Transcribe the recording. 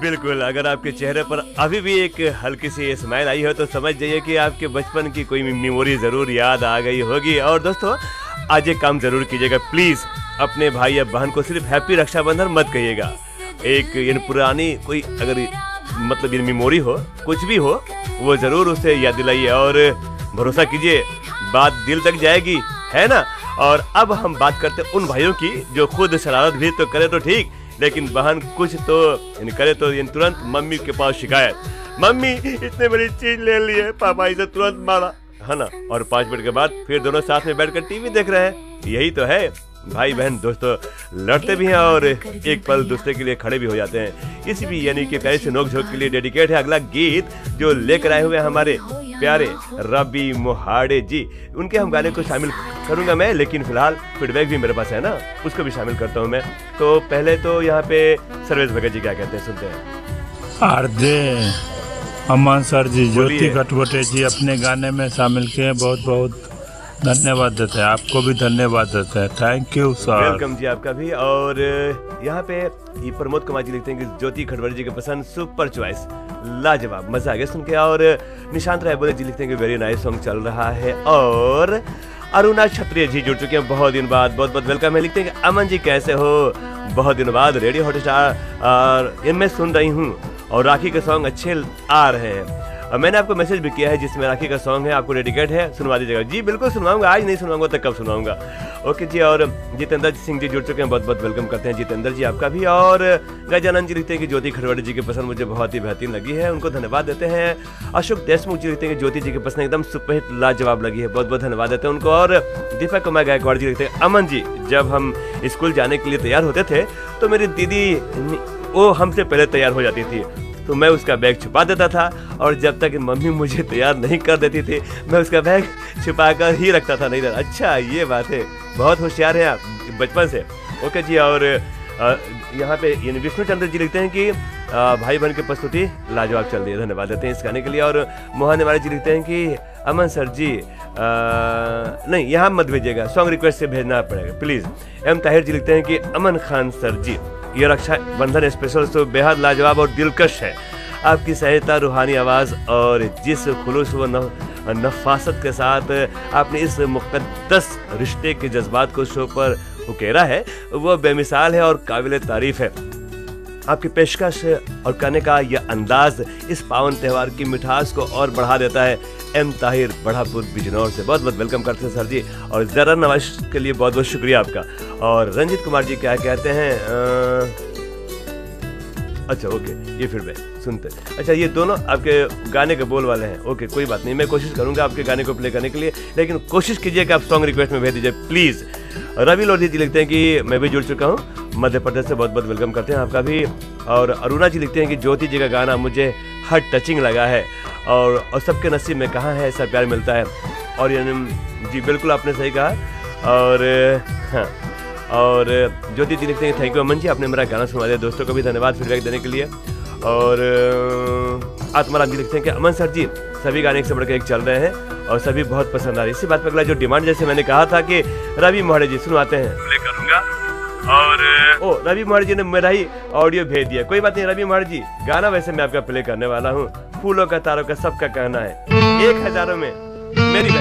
बिल्कुल, अगर आपके चेहरे पर अभी भी एक हल्की सी स्माइल आई हो तो समझ जाइए कि आपके बचपन की कोई मेमोरी ज़रूर याद आ गई होगी। और दोस्तों, आज एक काम ज़रूर कीजिएगा प्लीज़, अपने भाई या बहन को सिर्फ हैप्पी रक्षाबंधन मत कहिएगा। एक इन पुरानी कोई अगर मतलब ये मेमोरी हो, कुछ भी हो, वो ज़रूर उसे याद दिलाइए और भरोसा कीजिए बात दिल तक जाएगी, है ना। और अब हम बात करते हैं उन भाइयों की जो खुद शरारत भी तो करे तो ठीक, लेकिन बहन कुछ तो करे तो तुरंत मम्मी के पास शिकायत, मम्मी इतने बड़ी चीज ले ली है, पापा इसे तुरंत मारा, है ना। और 5 मिनट के बाद फिर दोनों साथ में बैठकर टीवी देख रहे हैं। यही तो है, भाई बहन दोस्तों लड़ते भी हैं और एक पल दूसरे के लिए खड़े भी हो जाते हैं। इसी भी यानी कि प्यारे से नोक-झोंक के लिए डेडिकेट है अगला गीत जो लेकर आए हुए हमारे प्यारे रवि मोहाड़े जी। उनके हम गाने को शामिल करूंगा मैं, लेकिन फिलहाल फीडबैक भी मेरे पास है ना, उसको भी शामिल करता हूं मैं। तो पहले तो यहाँ पे सर्वेश भगत जी क्या कहते हैं, सुनते हैं। आरजे अमन सर जी, ज्योति कटवटे जी अपने गाने में शामिल किए, बहुत बहुत धन्यवाद देते हैं। आपको भी धन्यवाद देते हैं, थैंक यू सर। वेलकम जी आपका भी। और यहाँ पे ये प्रमोद कुमार जी लिखते हैं कि ज्योति खटवटे जी के पसंद, सुपर चॉइस, लाजवाब, मजा आ गया सुन के। और निशांत राय बोले जी लिखते हैं कि वेरी नाइस सॉन्ग चल रहा है। और अरुणा क्षत्रिय जी जुड़ चुके हैं बहुत दिन बाद, बहुत बहुत वेलकम है। लिखते हैं कि अमन जी कैसे हो, बहुत दिनों बाद रेडियो हॉटस्टार मैं सुन रही हूँ और राखी के सॉन्ग अच्छे आ रहे हैं। मैंने आपको मैसेज भी किया है जिसमें राखी का सॉन्ग है, आपको डेडिकेट है, सुनवा दीजिएगा। जी बिल्कुल सुनवाऊंगा, आज नहीं सुनवाऊंगा तो कब सुनवाऊंगा। ओके जी। और जितेंद्र सिंह जी जुड़ चुके हैं, बहुत बहुत वेलकम करते हैं जितेंद्र जी आपका भी। और गजानंद जी लिखते हैं कि ज्योति खटवटे जी की पसंद मुझे बहुत ही बेहतरीन लगी है, उनको धन्यवाद देते हैं। अशोक देशमुख जी लिखते हैं कि ज्योति जी की पसंद एकदम सुपरहिट लाजवाब लगी है, बहुत बहुत धन्यवाद देते हैं उनको। और दीपक कुमार गायकवाड़ जी लिखते हैं अमन जी, जब हम स्कूल जाने के लिए तैयार होते थे तो मेरी दीदी वो हमसे पहले तैयार हो जाती थी, तो मैं उसका बैग छुपा देता था और जब तक मम्मी मुझे तैयार नहीं कर देती थी मैं उसका बैग छुपा कर ही रखता था। नहीं था। अच्छा ये बात है, बहुत होशियार हैं आप बचपन से। ओके जी। और यहाँ पे विष्णु चंद्र जी लिखते हैं कि भाई बहन की प्रस्तुति लाजवाब चल रही है, धन्यवाद देते हैं इस गाने के लिए। और मोहन निवारी जी लिखते हैं कि अमन सर जी नहीं यहाँ मत भेजिएगा, सॉन्ग रिक्वेस्ट से भेजना पड़ेगा प्लीज़। एम ताहिर जी लिखते हैं कि अमन खान सर जी, ये रक्षा बंधन स्पेशल तो बेहद लाजवाब और दिलकश है। आपकी सहायता, रूहानी आवाज़ और जिस खुलूस व नफासत के साथ आपने इस मुक़द्दस रिश्ते के जज्बात को शो पर उकेरा है वो बेमिसाल है और काबिल तारीफ़ है। आपकी पेशकश और कहने का यह अंदाज इस पावन त्यौहार की मिठास को और बढ़ा देता है। एम ताहिर बढ़ापुर बिजनौर से बहुत बहुत वेलकम करते हैं सर जी, और ज़रा नवाज के लिए बहुत बहुत शुक्रिया आपका। और रंजित कुमार जी क्या कहते हैं, अच्छा ओके, ये फिर मैं सुनते। अच्छा ये दोनों आपके गाने के बोल वाले हैं। ओके कोई बात नहीं, मैं कोशिश करूंगा आपके गाने को प्ले करने के लिए, लेकिन कोशिश कीजिए कि आप सॉन्ग रिक्वेस्ट में भेज दीजिए प्लीज़। रवि लोधी जी लिखते हैं कि मैं भी जुड़ चुका हूँ, मध्य प्रदेश से, बहुत बहुत वेलकम करते हैं आपका भी। और अरुणा जी लिखते हैं कि ज्योति जी का गाना मुझे हार्ट टचिंग लगा है और सबके नसीब में कहाँ है ऐसा प्यार मिलता है। और जी बिल्कुल आपने सही कहा। और हाँ, और ज्योति जी लिखते हैं थैंक यू अमन जी, आपने मेरा गाना सुना दिया। दोस्तों को भी धन्यवाद फीडबैक देने के लिए। और आत्माराम जी लिखते हैं कि अमन सर जी सभी गाने एक से बढ़कर एक चल रहे हैं और सभी बहुत पसंद आ रही है। इसी बात पर अगला जो डिमांड, जैसे मैंने कहा था कि रवि मोहाड़े जी सुनवाते हैं, प्ले करूंगा। और रवि मोहाड़े जी ने मेरा ही ऑडियो भेज दिया, कोई बात नहीं रवि मोहाड़े जी, गाना वैसे मैं आपका प्ले करने वाला हूँ। फूलों का तारों का सबका कहना है, 1000 में मेरी